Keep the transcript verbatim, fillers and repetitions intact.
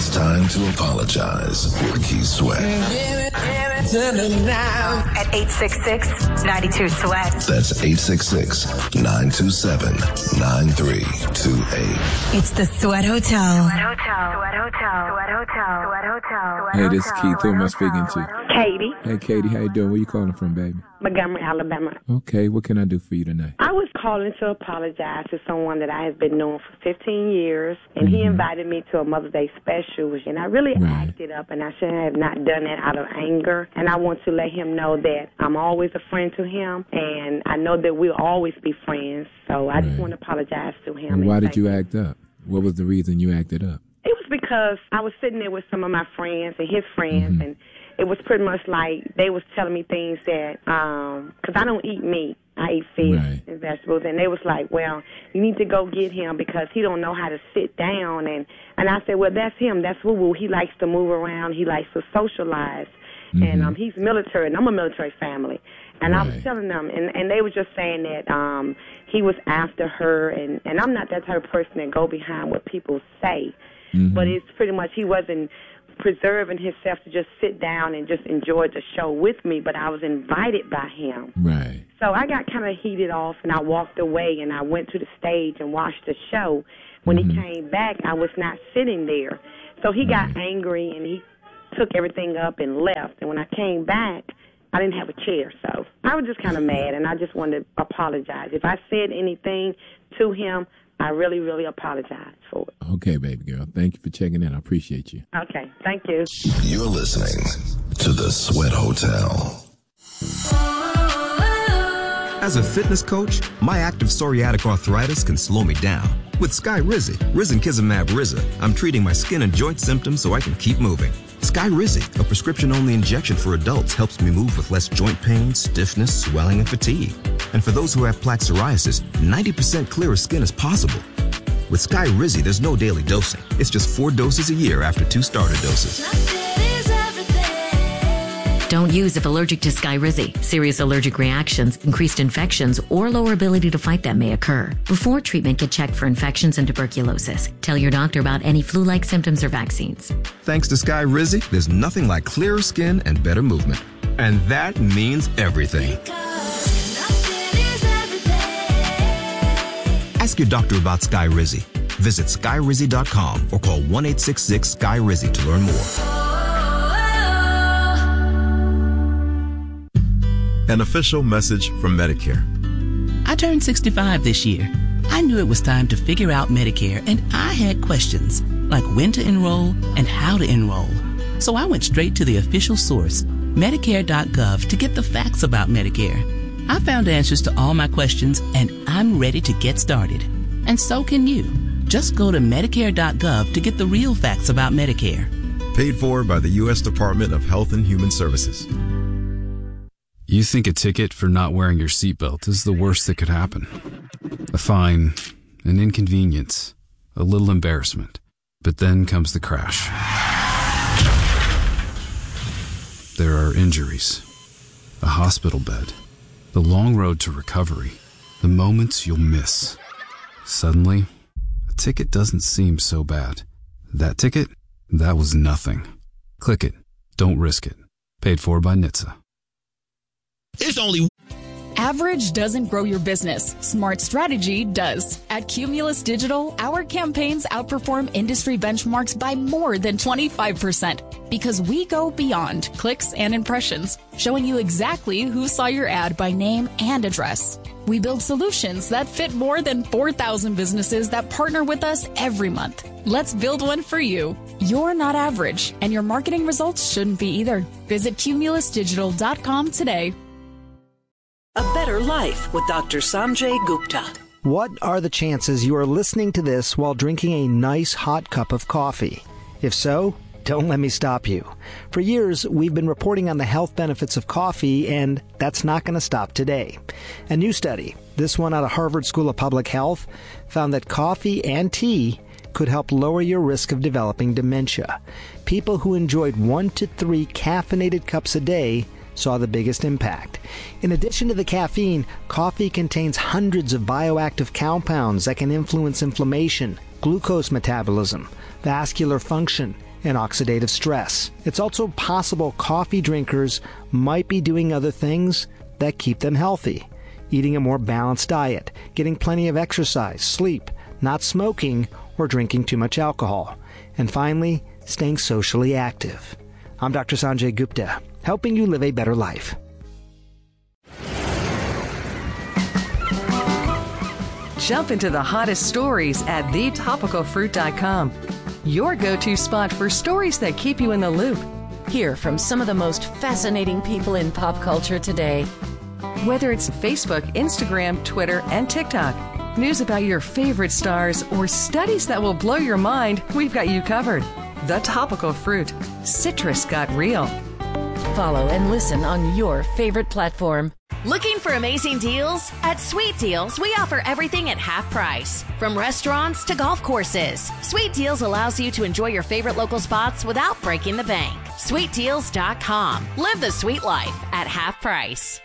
It's time to apologize with Keith Sweat. At eight six six, nine two, SWEAT. That's eight six six, nine two seven, nine three two eight. It's the Sweat Hotel. Sweat Hotel. Sweat Hotel. Sweat Hotel. Sweat Hotel. Hey, this is Keith. Who am I speaking to? Katie. Hey, Katie. How you doing? Where you calling from, baby? Montgomery, Alabama. Okay. What can I do for you tonight? I was calling to apologize to someone that I have been knowing for fifteen years, and mm-hmm. he invited me to a Mother's Day special, and I really right. acted up, and I should have not done that out of anger, and I want to let him know that I'm always a friend to him, and I know that we'll always be friends, so I right. just want to apologize to him. And why did you act up? What was the reason you acted up? It was because I was sitting there with some of my friends and his friends, mm-hmm. and it was pretty much like they was telling me things that, um, because I don't eat meat. I eat fish right. and vegetables. And they was like, well, you need to go get him because he don't know how to sit down. And, and I said, well, that's him. That's woo-woo. He likes to move around. He likes to socialize. Mm-hmm. And um, he's military, and I'm a military family. And right. I was telling them, and, and they were just saying that um, he was after her. And, and I'm not that type of person that go behind what people say. Mm-hmm. But it's pretty much he wasn't preserving himself to just sit down and just enjoy the show with me, but I was invited by him. Right. So I got kind of heated off, and I walked away, and I went to the stage and watched the show. When mm-hmm. he came back, I was not sitting there. So he right. got angry, and he took everything up and left. And when I came back, I didn't have a chair. So I was just kind of mad, and I just wanted to apologize. If I said anything to him, I really, really apologize for it. Okay, baby girl. Thank you for checking in. I appreciate you. Okay, thank you. You're listening to The Sweat Hotel. As a fitness coach, my active psoriatic arthritis can slow me down. With Skyrizi, Risankizumab Riza, I'm treating my skin and joint symptoms so I can keep moving. Skyrizi, a prescription-only injection for adults, helps me move with less joint pain, stiffness, swelling, and fatigue. And for those who have plaque psoriasis, ninety percent clearer skin is possible. With Skyrizi, there's no daily dosing. It's just four doses a year after two starter doses. Don't use if allergic to Skyrizi. Serious allergic reactions, increased infections, or lower ability to fight them may occur. Before treatment, get checked for infections and tuberculosis. Tell your doctor about any flu-like symptoms or vaccines. Thanks to Skyrizi, there's nothing like clearer skin and better movement. And that means everything. Ask your doctor about Skyrizi. Visit Skyrizi dot com or call one eight six six Sky Rizi to learn more. An official message from Medicare. I turned sixty-five this year. I knew it was time to figure out Medicare, and I had questions like when to enroll and how to enroll. So I went straight to the official source, Medicare dot gov, to get the facts about Medicare. I found answers to all my questions, and I'm ready to get started. And so can you. Just go to Medicare dot gov to get the real facts about Medicare. Paid for by the U S Department of Health and Human Services. You think a ticket for not wearing your seatbelt is the worst that could happen. A fine, an inconvenience, a little embarrassment. But then comes the crash. There are injuries, a hospital bed, the long road to recovery, the moments you'll miss. Suddenly, a ticket doesn't seem so bad. That ticket? That was nothing. Click it. Don't risk it. Paid for by N H T S A. It's only... Average doesn't grow your business. Smart strategy does. At Cumulus Digital, our campaigns outperform industry benchmarks by more than twenty-five percent because we go beyond clicks and impressions, showing you exactly who saw your ad by name and address. We build solutions that fit more than four thousand businesses that partner with us every month. Let's build one for you. You're not average, and your marketing results shouldn't be either. Visit cumulus digital dot com today. A Better Life with Doctor Sanjay Gupta. What are the chances you are listening to this while drinking a nice hot cup of coffee? If so, don't let me stop you. For years, we've been reporting on the health benefits of coffee, and that's not going to stop today. A new study, this one out of Harvard School of Public Health, found that coffee and tea could help lower your risk of developing dementia. People who enjoyed one to three caffeinated cups a day saw the biggest impact. In addition to the caffeine, coffee contains hundreds of bioactive compounds that can influence inflammation, glucose metabolism, vascular function, and oxidative stress. It's also possible coffee drinkers might be doing other things that keep them healthy. Eating a more balanced diet, getting plenty of exercise, sleep, not smoking, or drinking too much alcohol. And finally, staying socially active. I'm Doctor Sanjay Gupta, helping you live a better life. Jump into the hottest stories at the topical fruit dot com. Your go-to spot for stories that keep you in the loop. Hear from some of the most fascinating people in pop culture today. Whether it's Facebook, Instagram, Twitter, and TikTok, news about your favorite stars, or studies that will blow your mind, we've got you covered. The Topical Fruit. Citrus got real. Follow and listen on your favorite platform. Looking for amazing deals? At Sweet Deals, we offer everything at half price. From restaurants to golf courses, Sweet Deals allows you to enjoy your favorite local spots without breaking the bank. sweet deals dot com. Live the sweet life at half price.